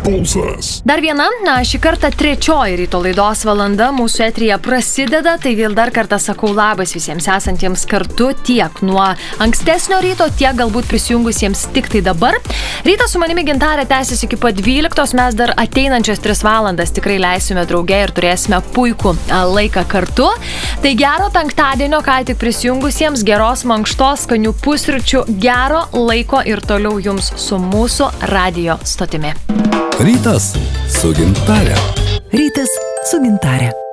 pulsas. Dar viena, šį kartą trečioji ryto laidos valanda mūsų eteryje prasideda, taigi dar kartą sakau labas visiems esantiems kartu tiek nuo ankstesnio ryto, tiek galbūt prisijungusiems tik tai dabar. Rytas su manimi Gintarė tęsis iki pat 12, mes dar ateinančias 3 valandas tikrai leisime drauge ir turėsime puikų laiką kartu. Tai gero penktadienio, ką tik prisijungusiems, geros mankštos, skanių pusryčių, gero laiko ir toliau jums su mūsų radijo stotimi. Rytas su Gintarė. Rytas su Gintarė.